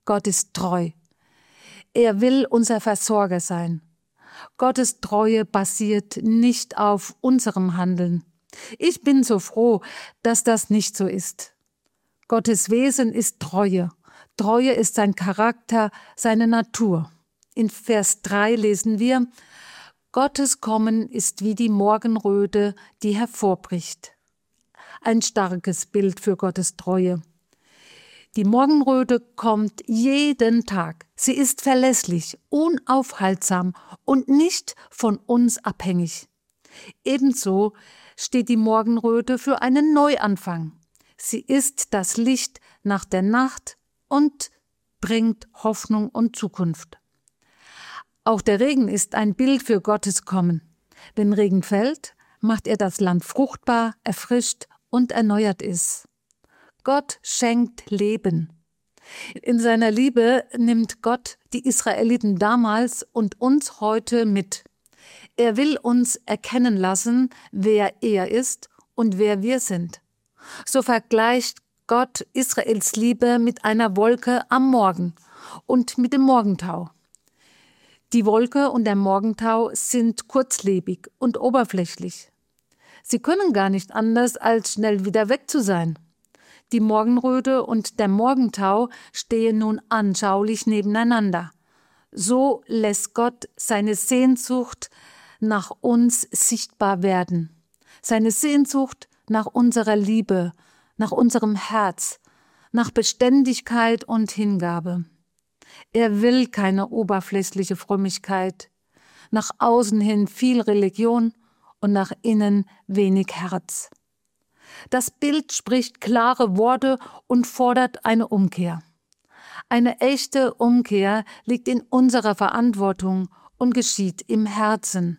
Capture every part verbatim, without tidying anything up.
Gott ist treu. Er will unser Versorger sein. Gottes Treue basiert nicht auf unserem Handeln. Ich bin so froh, dass das nicht so ist. Gottes Wesen ist Treue. Treue ist sein Charakter, seine Natur. In Vers drei lesen wir: Gottes Kommen ist wie die Morgenröte, die hervorbricht. Ein starkes Bild für Gottes Treue. Die Morgenröte kommt jeden Tag. Sie ist verlässlich, unaufhaltsam und nicht von uns abhängig. Ebenso steht die Morgenröte für einen Neuanfang. Sie ist das Licht nach der Nacht und bringt Hoffnung und Zukunft. Auch der Regen ist ein Bild für Gottes Kommen. Wenn Regen fällt, macht er das Land fruchtbar, erfrischt und erneuert es. Gott schenkt Leben. In seiner Liebe nimmt Gott die Israeliten damals und uns heute mit. Er will uns erkennen lassen, wer er ist und wer wir sind. So vergleicht Gott Israels Liebe mit einer Wolke am Morgen und mit dem Morgentau. Die Wolke und der Morgentau sind kurzlebig und oberflächlich. Sie können gar nicht anders, als schnell wieder weg zu sein. Die Morgenröte und der Morgentau stehen nun anschaulich nebeneinander. So lässt Gott seine Sehnsucht nach uns sichtbar werden. Seine Sehnsucht nach unserer Liebe, nach unserem Herz, nach Beständigkeit und Hingabe. Er will keine oberflächliche Frömmigkeit, nach außen hin viel Religion und nach innen wenig Herz. Das Bild spricht klare Worte und fordert eine Umkehr. Eine echte Umkehr liegt in unserer Verantwortung und geschieht im Herzen.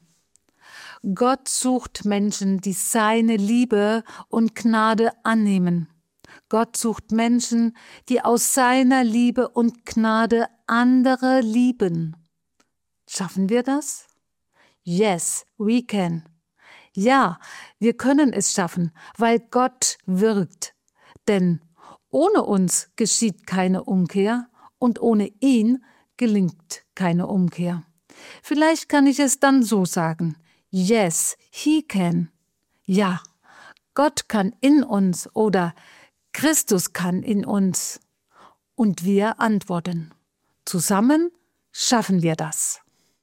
Gott sucht Menschen, die seine Liebe und Gnade annehmen. Gott sucht Menschen, die aus seiner Liebe und Gnade andere lieben. Schaffen wir das? Yes, we can. Ja, wir können es schaffen, weil Gott wirkt. Denn ohne uns geschieht keine Umkehr und ohne ihn gelingt keine Umkehr. Vielleicht kann ich es dann so sagen: Yes, he can. Ja, Gott kann in uns oder Christus kann in uns. Und wir antworten: Zusammen schaffen wir das.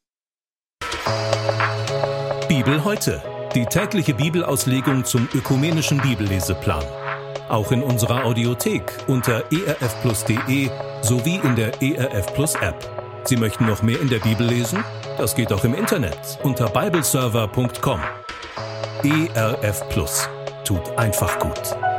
Bibel heute. Die tägliche Bibelauslegung zum ökumenischen Bibelleseplan. Auch in unserer Audiothek unter e r f plus punkt d e sowie in der E R F Plus App. Sie möchten noch mehr in der Bibel lesen? Das geht auch im Internet unter bibleserver punkt com. E R F Plus tut einfach gut.